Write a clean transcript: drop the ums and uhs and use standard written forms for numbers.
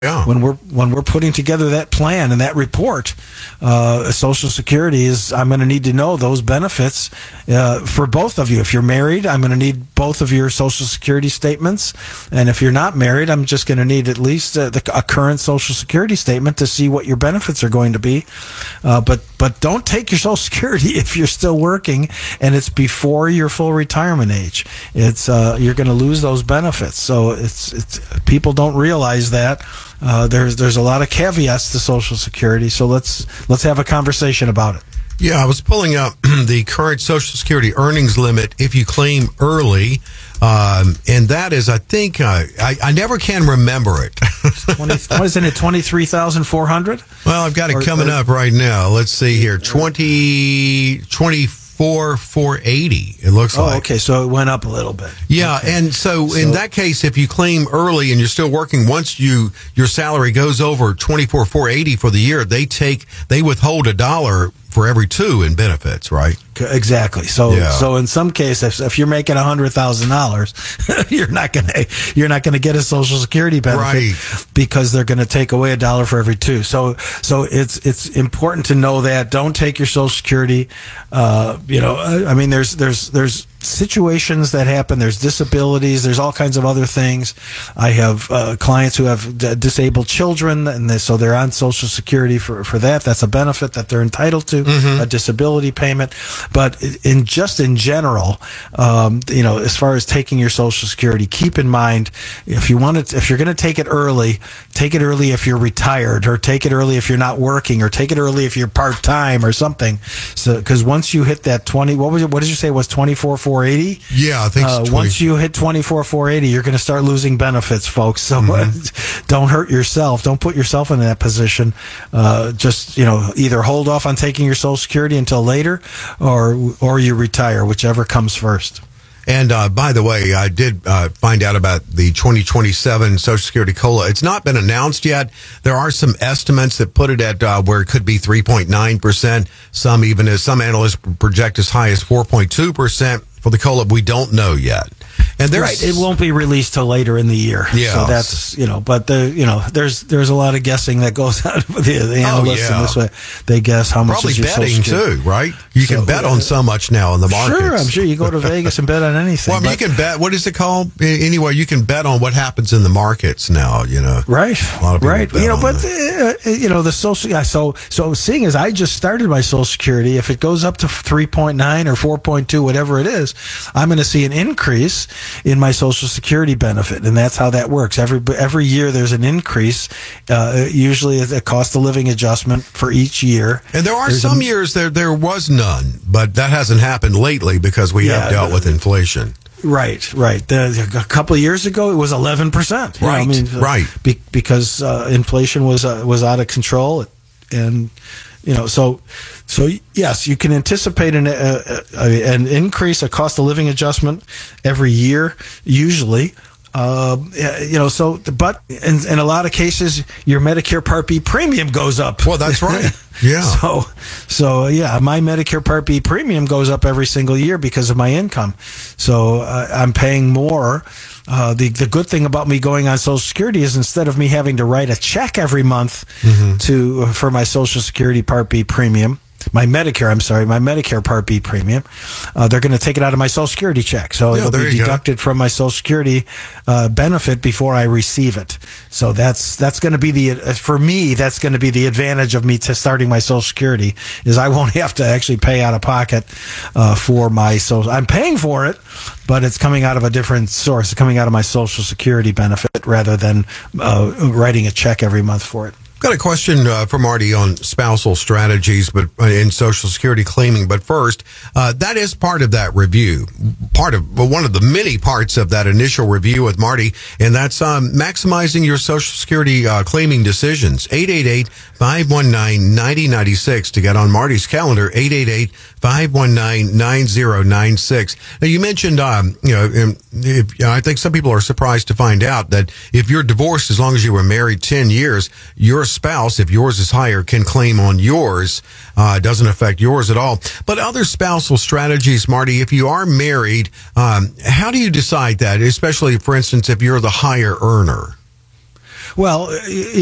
Yeah. When we're putting together that plan and that report, Social Security I'm going to need to know those benefits for both of you. If you're married, I'm going to need both of your Social Security statements, and if you're not married, I'm just going to need at least a current Social Security statement to see what your benefits are going to be. But don't take your Social Security if you're still working and it's before your full retirement age. It's you're going to lose those benefits. So it's people don't realize that. There's a lot of caveats to Social Security, so let's have a conversation about it. Yeah, I was pulling up the current Social Security earnings limit if you claim early, and that is, I think, I never can remember it. Isn't it 23,400? Well, I've got it coming up right now. Let's see here, 24,480. It looks like. Oh, okay, so it went up a little bit. Yeah, okay. And so in that case, if you claim early and you're still working, once your salary goes over 24,480 for the year, they withhold $1 for every $2 in benefits, right? Exactly. So in some cases, if you're making $100,000, you're not gonna get a Social Security benefit, right? Because they're going to take away $1 for every $2. So it's important to know that. Don't take your Social Security. I mean, there's situations that happen. There's disabilities. There's all kinds of other things. I have clients who have disabled children, and so they're on Social Security for that. That's a benefit that they're entitled to, a disability payment. But in general, as far as taking your Social Security, keep in mind if you're going to take it early if you're retired, or take it early if you're not working, or take it early if you're part time or something. So because once you hit that 20, what did you say it was 24,480? Yeah, I think so. Once you hit 24,480, you're going to start losing benefits, folks. So don't hurt yourself. Don't put yourself in that position. Just either hold off on taking your Social Security until later, or you retire, whichever comes first. And by the way, I did find out about the 2027 Social Security COLA. It's not been announced yet. There are some estimates that put it at where it could be 3.9%. Some analysts project as high as 4.2% for the COLA. We don't know yet. And right, it won't be released till later in the year. Yeah. So that's but there's a lot of guessing that goes on with the analysts in this way. They guess how much probably is your betting too, right? You can bet on so much now in the markets. Sure, I'm sure you go to Vegas and bet on anything. Well, you can bet. What is it called? Anyway, you can bet on what happens in the markets now. Right, a lot of right. The social. Yeah, so seeing as I just started my Social Security, if it goes up to 3.9 or 4.2, whatever it is, I'm going to see an increase in my Social Security benefit, and that's how that works. Every year there's an increase, usually a cost of living adjustment for each year. And there are some years there was none, but that hasn't happened lately because we have dealt with inflation. Right. A couple of years ago, it was 11%. Right. Because inflation was out of control, and so yes, you can anticipate an increase, a cost of living adjustment every year, usually. But in a lot of cases, your Medicare Part B premium goes up. Well, that's right. Yeah. So my Medicare Part B premium goes up every single year because of my income. So I'm paying more. The good thing about me going on Social Security is instead of me having to write a check every month for my Social Security Part B premium, my Medicare Part B premium, they're going to take it out of my Social Security check. So it'll be deducted from my Social Security benefit before I receive it. So that's going to be for me, that's going to be the advantage of me starting my Social Security, is I won't have to actually pay out of pocket for my Social. I'm paying for it, but it's coming out of a different source. It's coming out of my Social Security benefit rather than writing a check every month for it. Got a question for Marty on spousal strategies, but in Social Security claiming. But first, that is part of that review, one of the many parts of that initial review with Marty, and that's maximizing your Social Security claiming decisions. 888-519-9096 to get on Marty's calendar. 888-519-9096. Now, you mentioned, I think some people are surprised to find out that if you're divorced, as long as you were married 10 years, your spouse, if yours is higher, can claim on yours. It doesn't affect yours at all. But other spousal strategies, Marty, if you are married, how do you decide that? Especially, for instance, if you're the higher earner. Well,